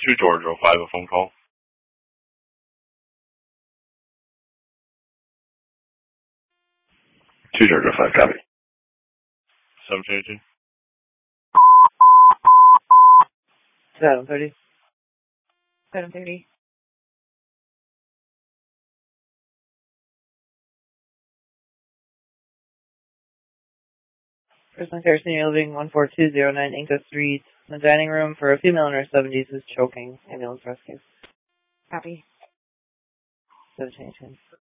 2 Georgia 05, a phone call. 2 Georgia 05, copy. 722. 730. 730. Person care senior living 14209 Inca Street. In the dining room for a female in her 70s who's choking. Ambulance rescue. Copy. 722.